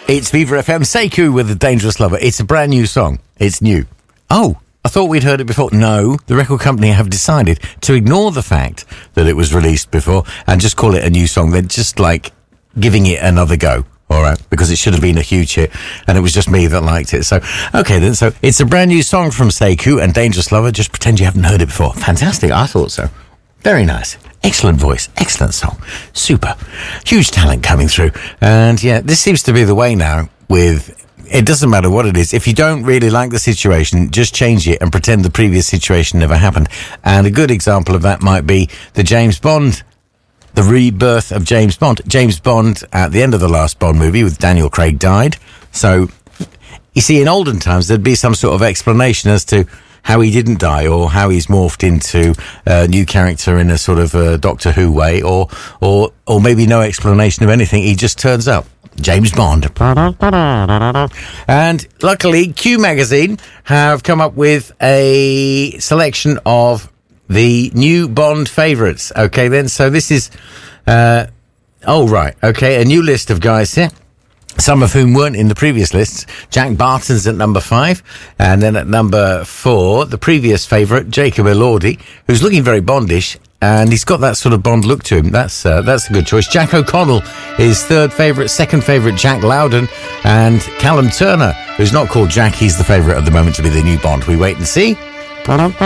It's Viva FM, Sekou with The Dangerous Lover. It's a brand new song. It's new. Oh, I thought we'd heard it before. No, the record company have decided to ignore the fact that it was released before and just call it a new song. They're just like giving it another go. All right, because it should have been a huge hit, and it was just me that liked it. So, okay then, so it's a brand new song from Sekou and Dangerous Lover. Just pretend you haven't heard it before. Fantastic, I thought so. Very nice. Excellent voice. Excellent song. Super. Huge talent coming through. And yeah, this seems to be the way now with... It doesn't matter what it is. If you don't really like the situation, just change it and pretend the previous situation never happened. And a good example of that might be the rebirth of James Bond. James Bond, at the end of the last Bond movie with Daniel Craig, died. So, you see, in olden times, there'd be some sort of explanation as to how he didn't die, or how he's morphed into a new character in a sort of Doctor Who way, or maybe no explanation of anything. He just turns up. James Bond. And luckily, Q Magazine have come up with a selection of the new Bond favourites. Okay, then, so this is... a new list of guys here. Some of whom weren't in the previous lists. Jack Barton's at number 5. And then at number 4, the previous favourite, Jacob Elordi, who's looking very Bondish. And he's got that sort of Bond look to him. That's a good choice. Jack O'Connell is third favourite. Second favourite, Jack Loudon. And Callum Turner, who's not called Jack. He's the favourite at the moment to be the new Bond. We wait and see.